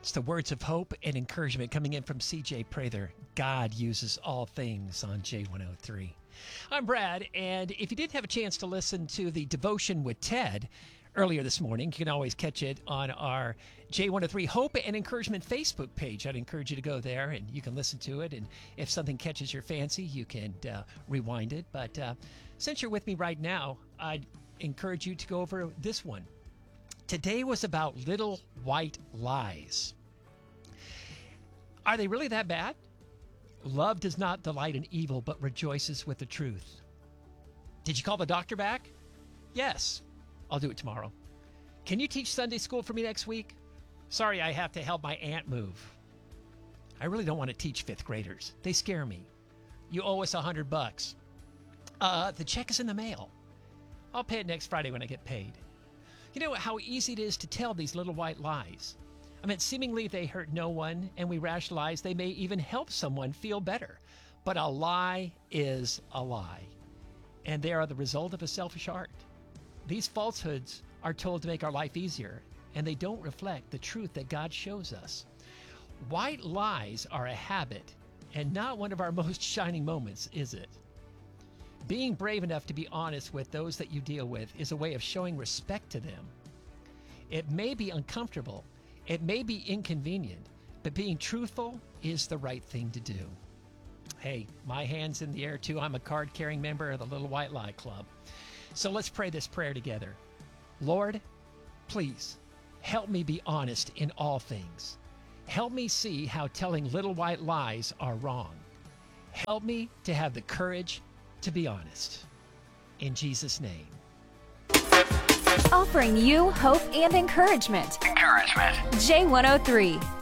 It's the words of hope and encouragement coming in from C.J. Prather. God uses all things on J103. I'm Brad, and if you didn't have a chance to listen to the Devotion with Ted earlier this morning, you can always catch it on our J103 Hope and Encouragement Facebook page. I'd encourage you to go there, and you can listen to it, and if something catches your fancy, you can rewind it. But since you're with me right now, I'd encourage you to go over this one. Today was about little white lies. Are they really that bad? Love does not delight in evil, but rejoices with the truth. Did you call the doctor back? Yes. I'll do it tomorrow. Can you teach Sunday school for me next week? Sorry, I have to help my aunt move. I really don't want to teach fifth graders. They scare me. You owe us $100. The check is in the mail. I'll pay it next Friday when I get paid. You know how easy it is to tell these little white lies. I mean, seemingly they hurt no one, and we rationalize they may even help someone feel better. But a lie is a lie, and they are the result of a selfish heart. These falsehoods are told to make our life easier, and they don't reflect the truth that God shows us. White lies are a habit, and not one of our most shining moments, is it? Being brave enough to be honest with those that you deal with is a way of showing respect to them. It may be uncomfortable, it may be inconvenient, but being truthful is the right thing to do. Hey, my hand's in the air too. I'm a card-carrying member of the Little White Lie Club. So let's pray this prayer together. Lord, please help me be honest in all things. Help me see how telling little white lies are wrong. Help me to have the courage to be honest. In Jesus' name. Offering you hope and encouragement. J103.